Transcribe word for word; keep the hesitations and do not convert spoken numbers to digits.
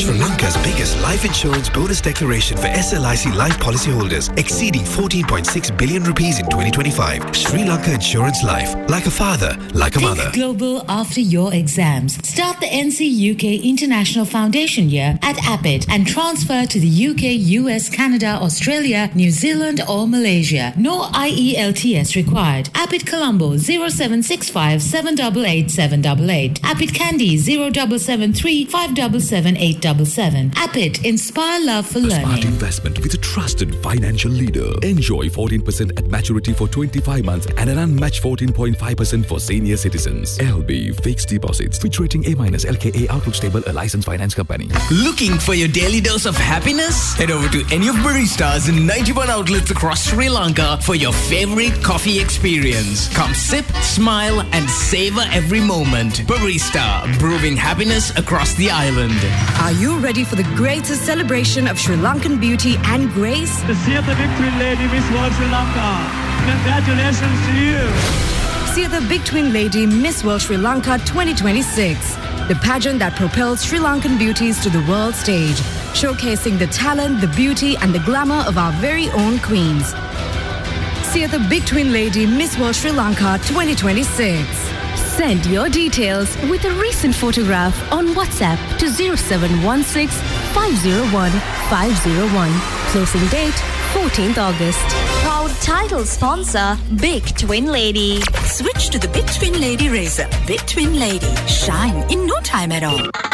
Sri Lanka's biggest life insurance bonus declaration for S L I C life policyholders, exceeding fourteen point six billion rupees in twenty twenty-five. Sri Lanka Insurance Life. Like a father, like a Think mother. global after your exams. Start the N C U K International Foundation year at Appit and transfer to the U K, U S, Canada, Australia, New Zealand or Malaysia. No I E L T S required. Appit Colombo zero seven six five seven eight eight seven eight eight. Appit Kandy zero seven seven three five seven seven eight seven seven. Appit, inspire love for A learning. smart investment with a trusted financial leader. Enjoy fourteen percent at maturity for twenty-five months and an unmatched fourteen point five percent for senior citizens. L B Fixed Deposits. Fitch rating A minus L K A Outlook Stable, a licensed finance company. Looking for your daily dose of happiness? Head over to any of Barista's ninety-one outlets across Sri Lanka for your favorite coffee experience. Come sip, smile and savor every moment. Barista, brewing happiness across the island. Are you ready for the greatest celebration of Sri Lankan beauty and grace? The Theatre Big Twin Lady Miss World Sri Lanka. Congratulations to you. See the Big Twin Lady Miss World Sri Lanka twenty twenty-six, the pageant that propels Sri Lankan beauties to the world stage, showcasing the talent, the beauty and the glamour of our very own queens. See the Big Twin Lady Miss World Sri Lanka twenty twenty-six. Send your details with a recent photograph on WhatsApp to zero seven one six five zero one five zero one. Closing date fourteenth August. Proud title sponsor, Big Twin Lady. Switch to the Big Twin Lady razor. Big Twin Lady. Shine in no time at all.